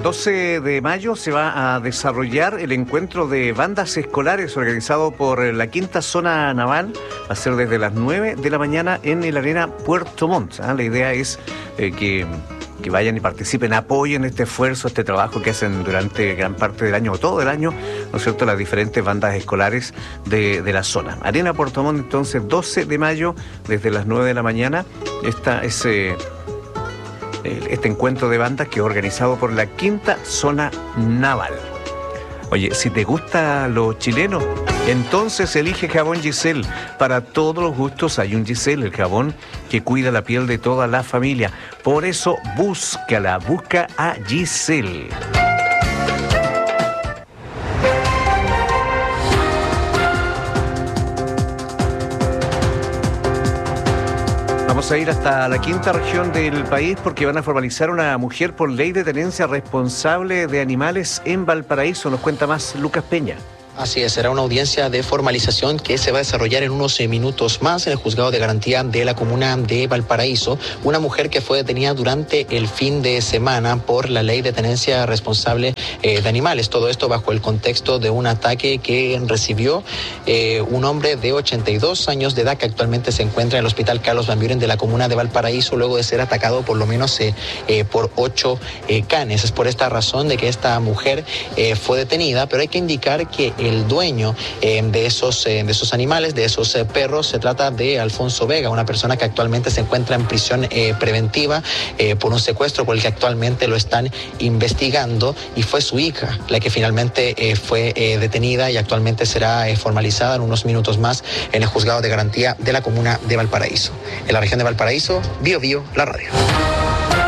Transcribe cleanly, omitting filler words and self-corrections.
12 de mayo se va a desarrollar el encuentro de bandas escolares organizado por la Quinta Zona Naval. Va a ser desde las 9 de la mañana en el Arena Puerto Montt. La idea es que vayan y participen, apoyen este esfuerzo, este trabajo que hacen durante gran parte del año o todo el año, ¿no es cierto?, las diferentes bandas escolares de la zona. Arena Puerto Montt, entonces, 12 de mayo, desde las 9 de la mañana. Este encuentro de bandas que es organizado por la Quinta Zona Naval. Oye, si te gusta lo chileno, entonces elige jabón Giselle. Para todos los gustos hay un Giselle, el jabón que cuida la piel de toda la familia. Por eso busca a Giselle. Vamos a ir hasta la quinta región del país porque van a formalizar una mujer por ley de tenencia responsable de animales en Valparaíso. Nos cuenta más Lucas Peña. Así es, será una audiencia de formalización que se va a desarrollar en unos minutos más en el Juzgado de Garantía de la Comuna de Valparaíso. Una mujer que fue detenida durante el fin de semana por la ley de tenencia responsable de animales. Todo esto bajo el contexto de un ataque que recibió un hombre de 82 años de edad que actualmente se encuentra en el Hospital Carlos Van Buren de la Comuna de Valparaíso luego de ser atacado por lo menos por 8 canes. Es por esta razón de que esta mujer fue detenida, pero hay que indicar que el dueño de esos animales, de esos perros, se trata de Alfonso Vega, una persona que actualmente se encuentra en prisión preventiva por un secuestro por el que actualmente lo están investigando, y fue su hija la que finalmente fue detenida y actualmente será formalizada en unos minutos más en el Juzgado de Garantía de la Comuna de Valparaíso. En la región de Valparaíso, Bio Bio, la radio.